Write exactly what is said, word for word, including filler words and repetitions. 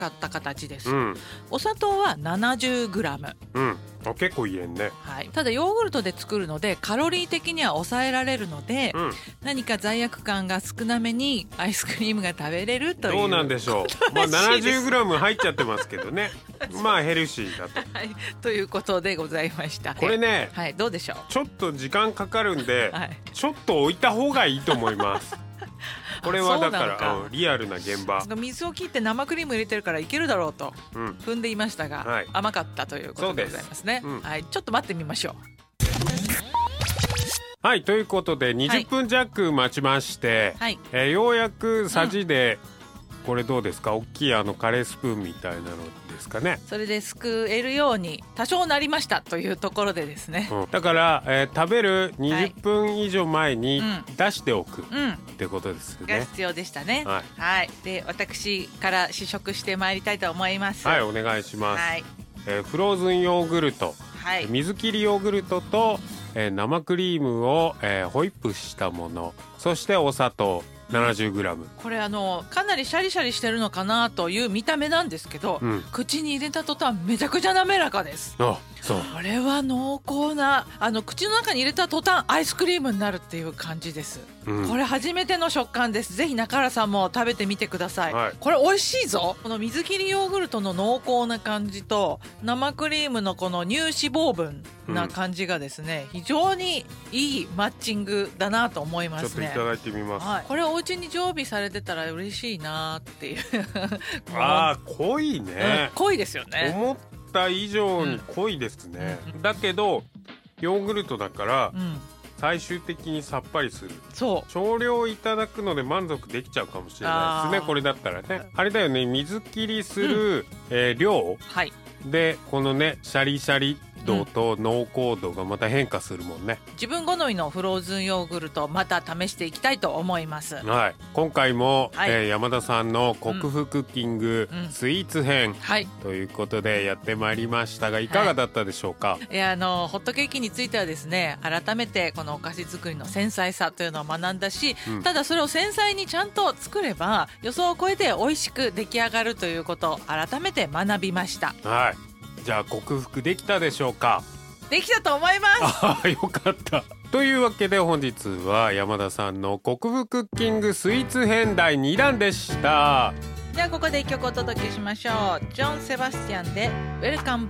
かった形です、 うん、 お砂糖は ななじゅうグラム、 うん、あ結構入れんね、 はい、ただヨーグルトで作るのでカロリー的には抑えられるので、 うん、 何か罪悪感が少なめにアイスクリームが食べれるというどうなんでしょう、まあ、ななじゅうグラム入っちゃってますけどねまあヘルシーだと、 はい、ということでございました。 これね、 はい、どうでしょう。 ちょっと時間かかるんで、 はい、 ちょっと置いた方がいいと思いますこれはだからか、 うん、リアルな現場、 水を切って生クリーム入れてるからいけるだろうと踏んでいましたが、 うん、はい、 甘かったということでございますね、 うん、 はい、ちょっと待ってみましょう。 はい、ということでにじゅっぷん弱待ちまして、はい、えー、ようやくさじで、うん、これどうですか、大きいあのカレースプーンみたいなのですかね、 それですくえるように多少なりましたというところでですね、 うん、だから、えー、食べるにじゅっぷん以上前に出しておく、うん、ってことですね、 が必要でしたね、 はいはい、で私から試食してまいりたいと思います。 はい、お願いします、 はい、 えー、フローズンヨーグルト、はい、水切りヨーグルトと、えー、生クリームを、えー、ホイップしたもの、そしてお砂糖 ななじゅうグラム、 これあのかなりシャリシャリしてるのかなという見た目なんですけど、うん、口に入れた途端めちゃくちゃ滑らかです。 あ、そう、 これは濃厚な、あの口の中に入れた途端アイスクリームになるっていう感じです、うん、これ初めての食感です。ぜひ中原さんも食べてみてください、はい、これ美味しいぞ。この水切りヨーグルトの濃厚な感じと生クリームのこの乳脂肪分な感じがですね、うん、非常にいいマッチングだなと思いますね。 ちょっといただいてみます、 はい、これお家に常備されてたら嬉しいなっていうあー濃いね、 うん、濃いですよね。 思った以上に濃いですね、うん、だけどヨーグルトだから、うん、最終的にさっぱりする。そう少量いただくので満足できちゃうかもしれないですね、これだったらね。あれだよね、水切りする、うん、えー、量、はい、でこのねシャリシャリ度と濃厚度がまた変化するもんね、うん、 自分好みのフローズンヨーグルトまた試していきたいと思います、 はい、今回も、はい、えー、山田さんの克服クッキング、うん、スイーツ編、はい、ということでやってまいりましたがいかがだったでしょうか。はい、 いやあのホットケーキについてはですね、改めてこのお菓子作りの繊細さというのを学んだし、うん、ただそれを繊細にちゃんと作れば予想を超えて美味しく出来上がるということを改めて学びました。 はい、じゃあ克服できたでしょうか。 できたと思います。 ああ、よかった。というわけで本日は山田さんの克服クッキングスイーツ編だいにだんでした。 じゃあここで一曲お届けしましょう。ジョン・セバスティアンで Welcome Back。